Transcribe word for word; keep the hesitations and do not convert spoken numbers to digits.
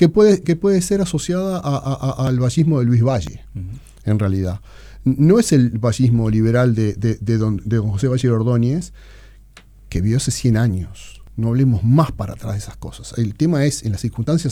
que puede, que puede ser asociada a, a, a, al vallismo de Luis Valle, uh-huh. en realidad. No es el vallismo liberal de, de, de, don, de don José Valle Ordóñez, que vivió hace cien años. No hablemos más para atrás de esas cosas. El tema es, en las circunstancias